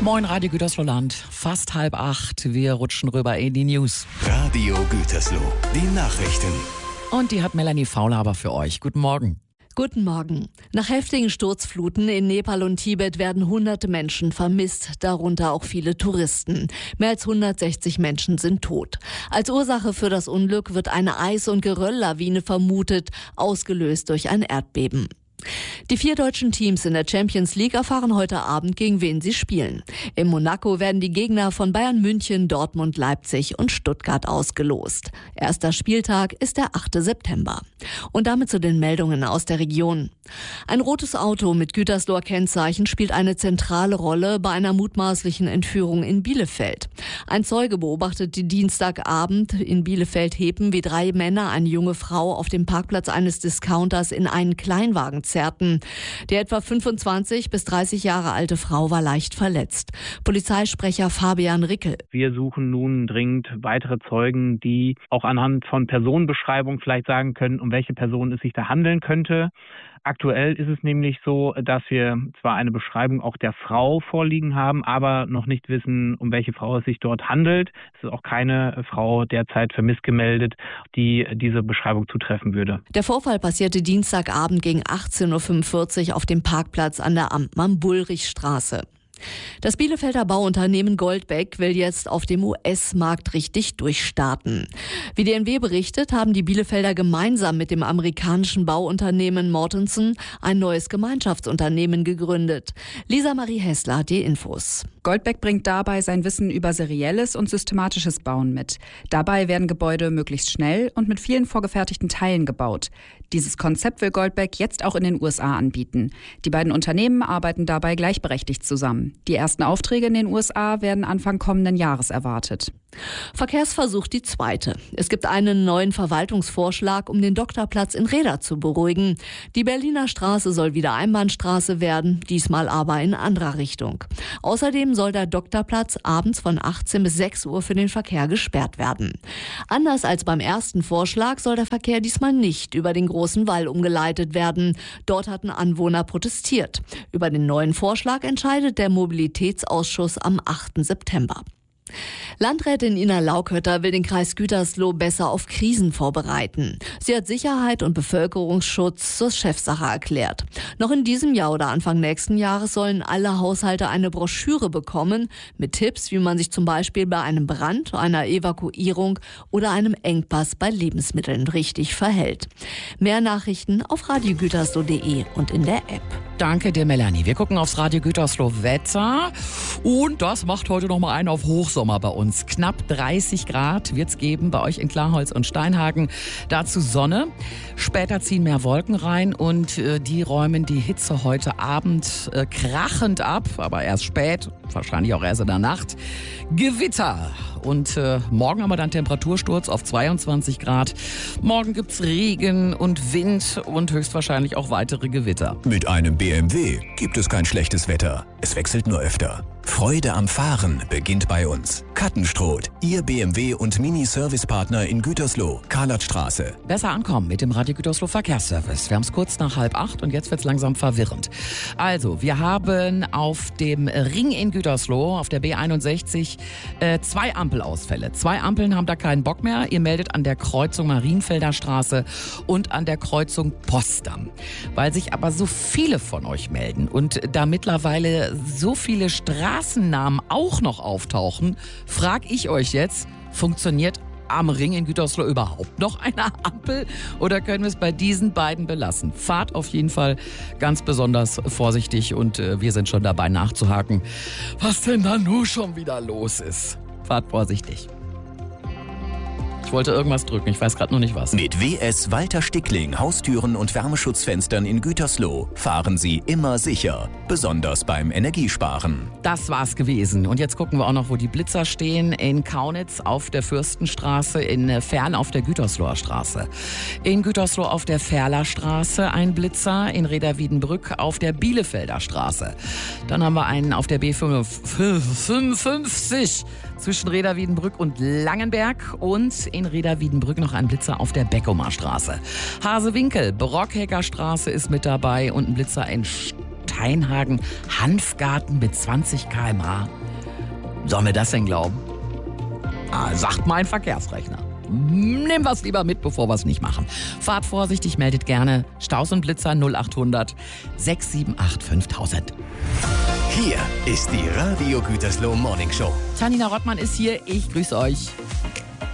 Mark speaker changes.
Speaker 1: Moin Radio Gütersloh-Land, fast 7:30. Wir rutschen rüber in die News.
Speaker 2: Radio Gütersloh, die Nachrichten.
Speaker 1: Und die hat Melanie Faulhaber für euch. Guten Morgen.
Speaker 3: Guten Morgen. Nach heftigen Sturzfluten in Nepal und Tibet werden hunderte Menschen vermisst, darunter auch viele Touristen. Mehr als 160 Menschen sind tot. Als Ursache für das Unglück wird eine Eis- und Gerölllawine vermutet, ausgelöst durch ein Erdbeben. Die 4 deutschen Teams in der Champions League erfahren heute Abend, gegen wen sie spielen. In Monaco werden die Gegner von Bayern München, Dortmund, Leipzig und Stuttgart ausgelost. Erster Spieltag ist der 8. September. Und damit zu den Meldungen aus der Region. Ein rotes Auto mit Gütersloher Kennzeichen spielt eine zentrale Rolle bei einer mutmaßlichen Entführung in Bielefeld. Ein Zeuge beobachtete Dienstagabend in Bielefeld-Hepen, wie 3 Männer eine junge Frau auf dem Parkplatz eines Discounters in einen Kleinwagen zerrten. Die etwa 25 bis 30 Jahre alte Frau war leicht verletzt. Polizeisprecher Fabian Rickel.
Speaker 4: Wir suchen nun dringend weitere Zeugen, die auch anhand von Personenbeschreibung vielleicht sagen können, um welche Person es sich da handeln könnte. Aktuell ist es nämlich so, dass wir zwar eine Beschreibung auch der Frau vorliegen haben, aber noch nicht wissen, um welche Frau es sich dort handelt. Es ist auch keine Frau derzeit vermisst gemeldet, die diese Beschreibung zutreffen würde.
Speaker 3: Der Vorfall passierte Dienstagabend gegen 18:45 Uhr auf dem Parkplatz an der Amtmann-Bullrich-Straße. Das Bielefelder Bauunternehmen Goldbeck will jetzt auf dem US-Markt richtig durchstarten. Wie die NW berichtet, haben die Bielefelder gemeinsam mit dem amerikanischen Bauunternehmen Mortenson ein neues Gemeinschaftsunternehmen gegründet. Lisa Marie Hessler hat die Infos.
Speaker 5: Goldbeck bringt dabei sein Wissen über serielles und systematisches Bauen mit. Dabei werden Gebäude möglichst schnell und mit vielen vorgefertigten Teilen gebaut. Dieses Konzept will Goldbeck jetzt auch in den USA anbieten. Die beiden Unternehmen arbeiten dabei gleichberechtigt zusammen. Die ersten Aufträge in den USA werden Anfang kommenden Jahres erwartet.
Speaker 3: Verkehrsversuch die zweite. Es gibt einen neuen Verwaltungsvorschlag, um den Doktorplatz in Rheda zu beruhigen. Die Berliner Straße soll wieder Einbahnstraße werden, diesmal aber in anderer Richtung. Außerdem soll der Doktorplatz abends von 18 bis 6 Uhr für den Verkehr gesperrt werden. Anders als beim ersten Vorschlag soll der Verkehr diesmal nicht über den Großen Wall umgeleitet werden. Dort hatten Anwohner protestiert. Über den neuen Vorschlag entscheidet der Mobilitätsausschuss am 8. September. Landrätin Ina Laukötter will den Kreis Gütersloh besser auf Krisen vorbereiten. Sie hat Sicherheit und Bevölkerungsschutz zur Chefsache erklärt. Noch in diesem Jahr oder Anfang nächsten Jahres sollen alle Haushalte eine Broschüre bekommen mit Tipps, wie man sich zum Beispiel bei einem Brand, einer Evakuierung oder einem Engpass bei Lebensmitteln richtig verhält. Mehr Nachrichten auf radiogütersloh.de und in der App.
Speaker 1: Danke dir, Melanie. Wir gucken aufs Radio Gütersloh Wetter. Und das macht heute noch mal einen auf Hochsommer bei uns. Knapp 30 Grad wird's geben bei euch in Klarholz und Steinhagen. Dazu Sonne. Später ziehen mehr Wolken rein und die räumen die Hitze heute Abend krachend ab. Aber erst spät, wahrscheinlich auch erst in der Nacht. Gewitter. Und morgen haben wir dann Temperatursturz auf 22 Grad. Morgen gibt's Regen und Wind und höchstwahrscheinlich auch weitere Gewitter.
Speaker 2: Mit einem BMW gibt es kein schlechtes Wetter. Es wechselt nur öfter. Freude am Fahren beginnt bei uns. Kattenstroth, Ihr BMW- und Mini-Service-Partner in Gütersloh, Karlatstraße.
Speaker 1: Besser ankommen mit dem Radio Gütersloh Verkehrsservice. Wir haben es kurz nach 7:30 und jetzt wird es langsam verwirrend. Also, wir haben auf dem Ring in Gütersloh, auf der B61, 2 Ampelausfälle. 2 Ampeln haben da keinen Bock mehr. Ihr meldet an der Kreuzung Marienfelder Straße und an der Kreuzung Potsdam. Weil sich aber so viele von euch melden und da mittlerweile so viele Straßennamen auch noch auftauchen, frage ich euch jetzt, funktioniert am Ring in Gütersloh überhaupt noch eine Ampel oder können wir es bei diesen beiden belassen? Fahrt auf jeden Fall ganz besonders vorsichtig und wir sind schon dabei nachzuhaken, was denn da nun schon wieder los ist. Fahrt vorsichtig. Ich wollte irgendwas drücken, ich weiß gerade noch nicht was.
Speaker 2: Mit WS Walter Stickling Haustüren und Wärmeschutzfenstern in Gütersloh fahren Sie immer sicher, besonders beim Energiesparen.
Speaker 1: Das war's gewesen. Und jetzt gucken wir auch noch, wo die Blitzer stehen. In Kaunitz auf der Fürstenstraße, in Fern auf der Gütersloher Straße. In Gütersloh auf der Ferlerstraße ein Blitzer, in Rheda-Wiedenbrück auf der Bielefelder Straße. Dann haben wir einen auf der B55 zwischen Rheda-Wiedenbrück und Langenberg und in Rheda-Wiedenbrück noch ein Blitzer auf der Beckumer Straße. Hasewinkel, Brockhecker Straße ist mit dabei und ein Blitzer in Hainhagen Hanfgarten mit 20 km/h. Sollen wir das denn glauben? Sagt mein Verkehrsrechner. Nehmen wir es lieber mit, bevor wir es nicht machen. Fahrt vorsichtig, meldet gerne Staus und Blitzer 0800 678 5000.
Speaker 2: Hier ist die Radio Gütersloh Morning Show.
Speaker 1: Janina Rottmann ist hier, ich grüße euch.